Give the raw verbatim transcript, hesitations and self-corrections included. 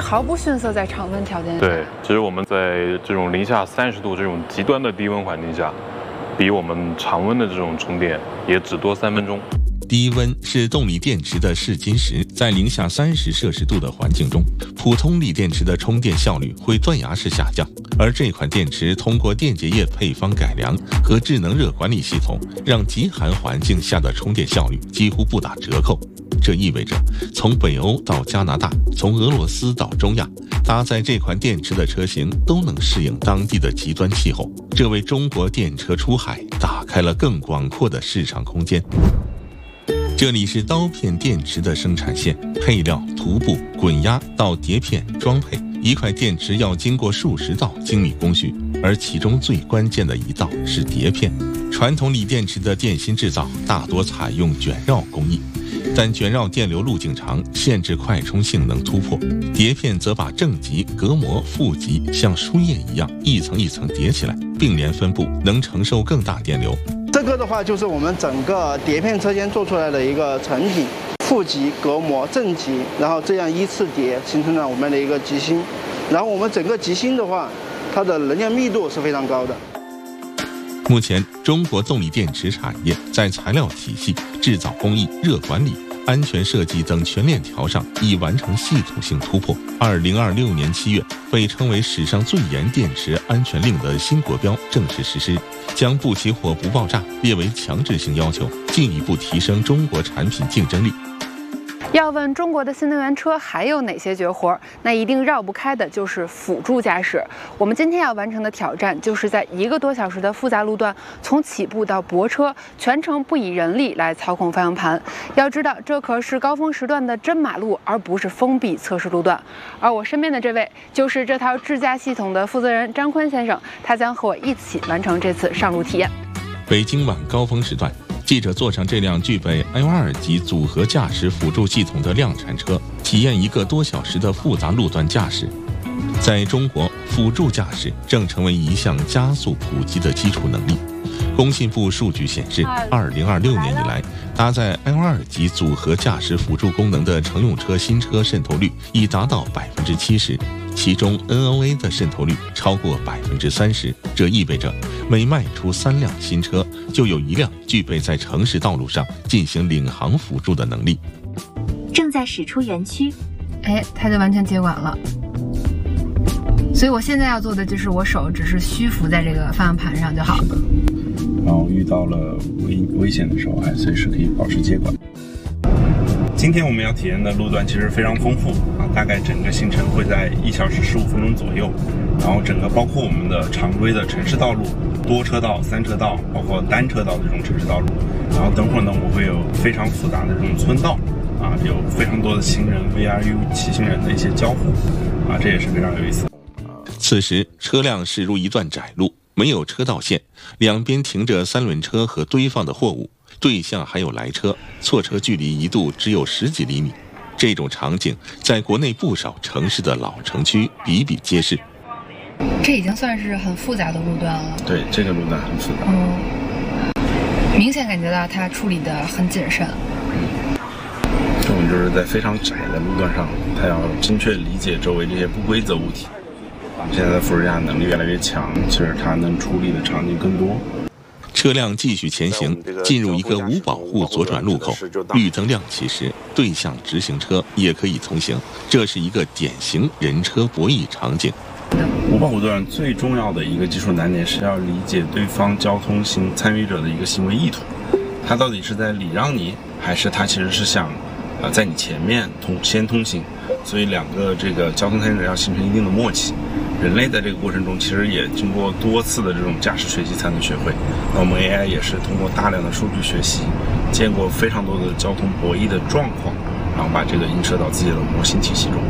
毫不逊色在常温条件下。 对，其实我们在这种零下三十度这种极端的低温环境下，比我们常温的这种充电也只多三分钟。 低温是动力电池的试金石，在零下三十摄氏度的环境中，普通锂电池的充电效率会断崖式下降，而这款电池通过电解液配方改良和智能热管理系统，让极寒环境下的充电效率几乎不打折扣。这意味着，从北欧到加拿大，从俄罗斯到中亚，搭载这款电池的车型都能适应当地的极端气候，这为中国电车出海打开了更广阔的市场空间。这里是刀片电池的生产线，配料、涂布、滚压到碟片装配，一块电池要经过数十道精密工序，而其中最关键的一道是碟片。传统锂电池的电芯制造大多采用卷绕工艺，但卷绕电流路径长，限制快充性能突破。碟片则把正极、隔膜、负极像书页一样一层一层叠起来，并联分布，能承受更大电流。 这个的话就是我们整个碟片车间做出来的一个成品，负极、隔膜、正极，然后这样依次叠，形成了我们的一个极芯。然后我们整个极芯的话，它的能量密度是非常高的。 目前，中国动力电池产业在材料体系、制造工艺、热管理、安全设计等全链条上已完成系统性突破。二零二六年七月，被称为史上最严电池安全令的新国标正式实施，将不起火不爆炸列为强制性要求，进一步提升中国产品竞争力。 要问中国的新能源车还有哪些绝活，那一定绕不开的就是辅助驾驶。我们今天要完成的挑战，就是在一个多小时的复杂路段，从起步到泊车，全程不以人力来操控方向盘。要知道，这可是高峰时段的真马路，而不是封闭测试路段。而我身边的这位，就是这套智驾系统的负责人张坤先生，他将和我一起完成这次上路体验。 北京晚高峰时段，记者坐上这辆具备 L 二 级组合驾驶辅助系统的量产车，体验一个多小时的复杂路段驾驶。在中国，辅助驾驶正成为一项加速普及的基础能力。工信部数据显示，二零二六年以来，搭载 L 二 级组合驾驶辅助功能的乘用车新车渗透率已达到百分之七十。其中 N O A 的渗透率超过百分之三十，这意味着每卖出三辆新车，就有一辆具备在城市道路上进行领航辅助的能力。 正在驶出园区， 哎，它就完全接管了。所以我现在要做的就是，我手只是虚浮在这个方向盘上就好。 然后遇到了危危险的时候，还随时可以保持接管。今天我们要体验的路段其实非常丰富啊，大概整个行程会在一小时十五分钟左右。然后整个包括我们的常规的城市道路、多车道、三车道，包括单车道的这种城市道路。然后等会儿呢，我会有非常复杂的这种村道啊，有非常多的行人 V R U 骑行人的一些交互啊，这也是非常有意思的。 此时车辆驶入一段窄路，没有车道线，两边停着三轮车和堆放的货物。对向还有来车，错车距离一度只有十几厘米。这种场景在国内不少城市的老城区比比皆是。 这已经算是很复杂的路段了。 对，这个路段很复杂。 嗯，明显感觉到它处理的很谨慎。 嗯，这种就是在非常窄的路段上，它要精确理解周围这些不规则物体。现在的辅助驾驶能力越来越强，其实它能处理的场景更多。 车辆继续前行，进入一个无保护左转路口，绿灯亮起时，对向直行车也可以通行。这是一个典型人车博弈场景。 无保护左转最重要的一个技术难点是要理解对方交通行参与者的一个行为意图，他到底是在礼让你，还是他其实是想呃在你前面通先通行？所以两个这个交通参与者要形成一定的默契。人类在这个过程中其实也经过多次的这种驾驶学习才能学会，那我们 A I 也是通过大量的数据学习，见过非常多的交通博弈的状况，然后把这个映射到自己的模型体系中。